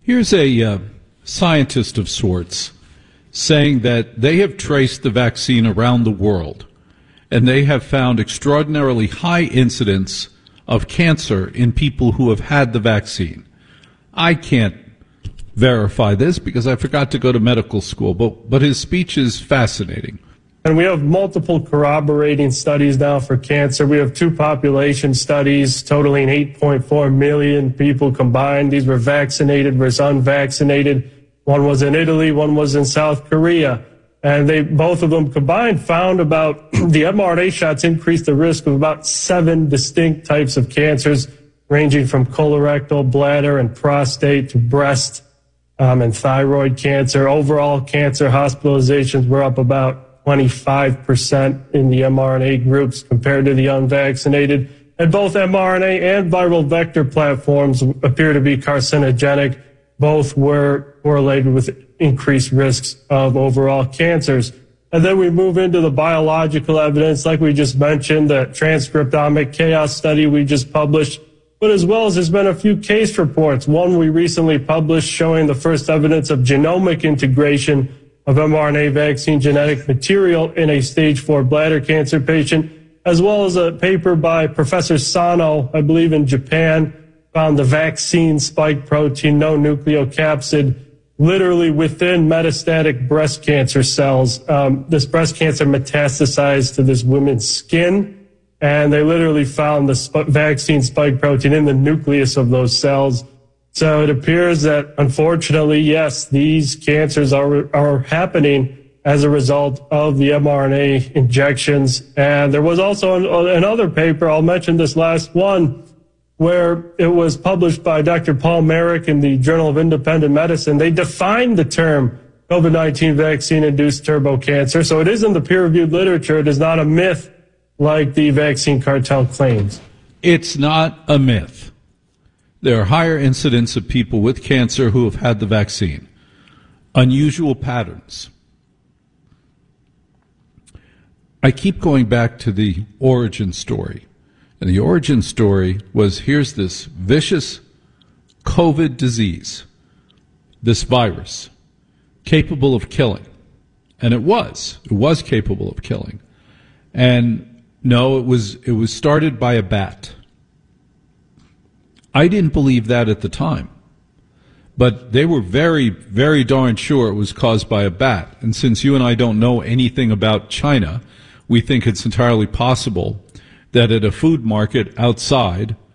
Here's a scientist of sorts saying that they have traced the vaccine around the world, and they have found extraordinarily high incidence of cancer in people who have had the vaccine. I can't verify this because I forgot to go to medical school, but his speech is fascinating. And we have multiple corroborating studies now for cancer. We have 2 population studies totaling 8.4 million people combined. These were vaccinated versus unvaccinated. One was in Italy, one was in South Korea. And both of them combined found about the mRNA shots increased the risk of about 7 distinct types of cancers, ranging from colorectal, bladder, and prostate to breast and thyroid cancer. Overall cancer hospitalizations were up about 25% in the mRNA groups compared to the unvaccinated. And both mRNA and viral vector platforms appear to be carcinogenic. Both were correlated with increased risks of overall cancers. And then we move into the biological evidence, like we just mentioned, the transcriptomic chaos study we just published, but as well as there's been a few case reports. One we recently published showing the first evidence of genomic integration of mRNA vaccine genetic material in a stage 4 bladder cancer patient, as well as a paper by Professor Sano, I believe in Japan, found the vaccine spike protein, no nucleocapsid, literally within metastatic breast cancer cells. This breast cancer metastasized to this woman's skin, and they literally found the vaccine spike protein in the nucleus of those cells. So it appears that, unfortunately, yes, these cancers are happening as a result of the mRNA injections. And there was also another paper, I'll mention this last one, where it was published by Dr. Paul Marik in the Journal of Independent Medicine. They defined the term COVID-19 vaccine-induced turbo cancer. So it is in the peer-reviewed literature. It is not a myth like the vaccine cartel claims. It's not a myth. There are higher incidents of people with cancer who have had the vaccine. Unusual patterns. I keep going back to the origin story. And the origin story was, here's this vicious COVID disease, this virus, capable of killing. And it was capable of killing. And no, it was started by a bat. I didn't believe that at the time. But they were very, very darn sure it was caused by a bat. And since you and I don't know anything about China, we think it's entirely possible that at a food market outside,